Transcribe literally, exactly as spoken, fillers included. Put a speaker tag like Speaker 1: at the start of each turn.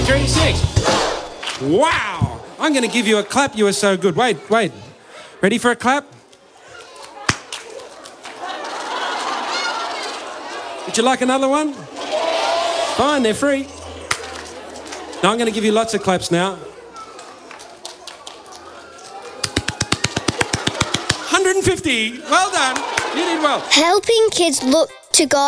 Speaker 1: three, six. Wow. I'm going to give you a clap. You are so good. Wait, wait. Ready for a clap? Would you like another one? Fine, they're free. Now I'm going to give you lots of claps now. one hundred fifty. Well done. You did well.
Speaker 2: Helping kids look to God